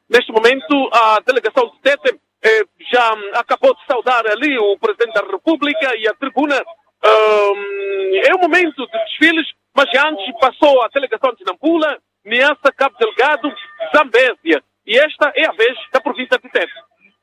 Neste momento, a delegação de Tete já acabou de saudar ali o Presidente da República e a tribuna. É o momento de desfiles, mas antes passou a delegação de Nampula, Niassa, Cabo Delgado, Zambésia. E esta é a vez da província de Tete.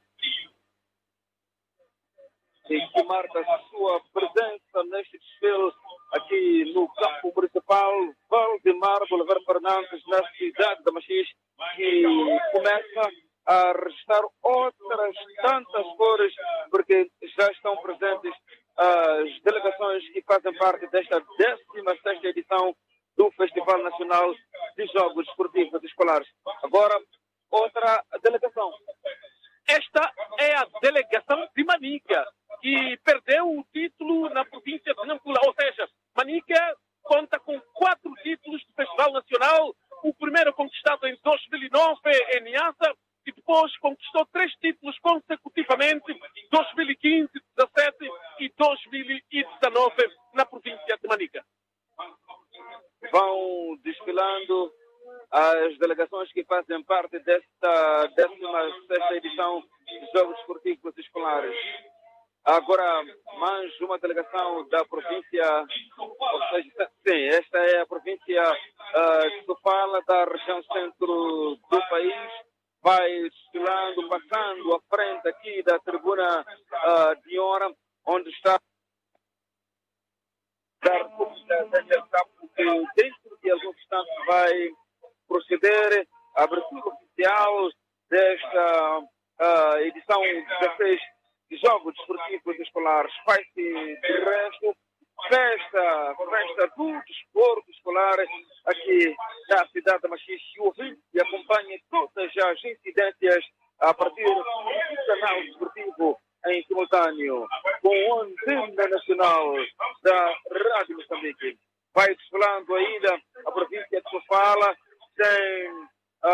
E que marca a sua presença neste desfile aqui no campo municipal Valdemar Bolivar Fernandes, na cidade da Machixe, que começa a restar outras tantas cores, porque já estão presentes as delegações que fazem parte desta 16ª edição do Festival Nacional de Jogos Esportivos Escolares. Agora, outra delegação. Esta é a delegação de Manica, que perdeu o título na província de Nampula. Ou seja, Manica conta com 4 títulos do Festival Nacional. O primeiro conquistado em 2009 em Niassa e depois conquistou 3 títulos consecutivamente, 2015, 2017 e 2019 na província de Manica. Vão desfilando as delegações que fazem parte desta 16ª edição dos Jogos Esportivos Escolares. Agora, mais uma delegação da província, ou seja, sim, esta é a província de Sofala, da região centro do país, vai desfilando, passando à frente aqui da tribuna de Hora, onde está da República deste campo, que dentro de alguns instantes vai proceder à abertura oficial desta edição 16 de Jogos Esportivos Escolares. Vai-se, de resto, festa do desporto escolar aqui da cidade da Machixe. Ouvinte e acompanhe todas as incidências a partir do canal esportivo em simultâneo com a antena nacional da Rádio Moçambique. Vai desfilando ainda a província de Sofala, tem,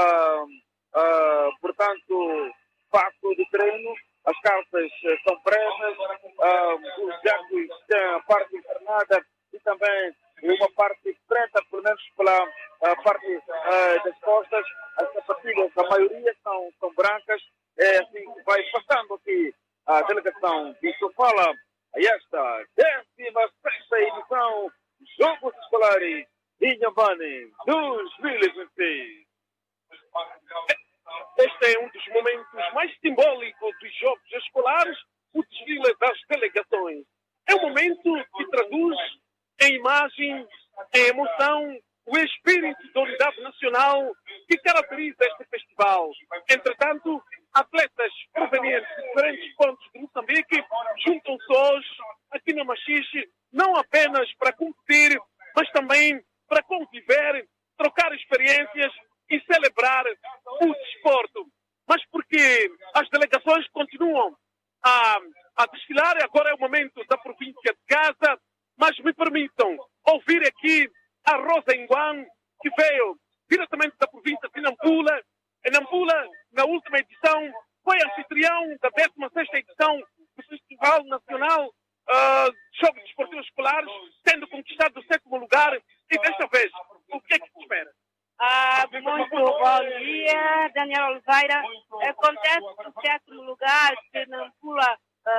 portanto, fato de treino, as calças são pretas, os jacos têm a parte encarnada e também uma parte preta, pelo menos pela parte das costas. As sapatilhas, a maioria são brancas. É assim que vai passando aqui a delegação de Sofala a esta 16ª edição dos Jogos Escolares Inhambane 2026. Este é um dos momentos mais simbólicos dos Jogos Escolares, o desfile das delegações. É um momento que traduz em imagem, em emoção, o espírito da unidade nacional que caracteriza este festival. Entretanto, atletas provenientes de diferentes pontos de Moçambique juntam-se hoje aqui na Machixe, não apenas para competir, mas também para conviver, trocar experiências e celebrar o desporto. Mas porque as delegações continuam a desfilar, agora é o momento da província de Gaza, mas me permitam ouvir aqui a Rosa Nguan, que veio diretamente da província de Nampula. Em Nampula, na última edição, foi anfitrião da 16ª edição do Festival Nacional de Jogos Desportivos Escolares, tendo conquistado o 7º lugar. E desta vez, o que é que se espera? Muito bom dia, Daniel Oliveira. Acontece que o 7º lugar, que Nampula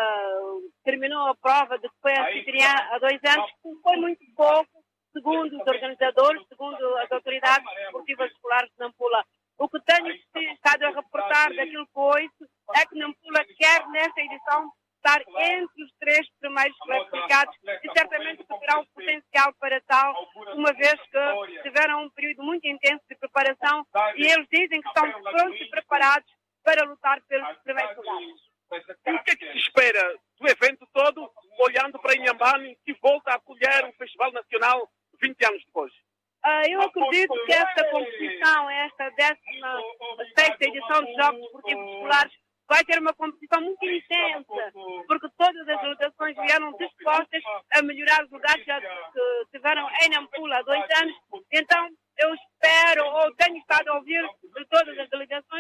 terminou a prova de que foi anfitriã há 2 anos, foi muito pouco, segundo os organizadores, segundo as autoridades esportivas escolares de Nampula. O que tenho estado a reportar daquilo que ouço é que Nampula quer, nesta edição, estar entre os 3 primeiros classificados e certamente que terá um potencial para tal, uma vez que tiveram um período muito intenso de preparação e eles dizem que estão prontos e preparados para lutar pelos primeiros lugares. O que é que se espera do evento todo, olhando para Inhambane, que volta a acolher um festival nacional 20 anos depois? Eu acredito que esta competição, esta 16ª edição dos Jogos Esportivos Escolares, vai ter uma competição muito intensa, porque todas as delegações vieram dispostas a melhorar os lugares que tiveram em Nampula há 2 anos. Então, eu espero, ou tenho estado a ouvir de todas as delegações,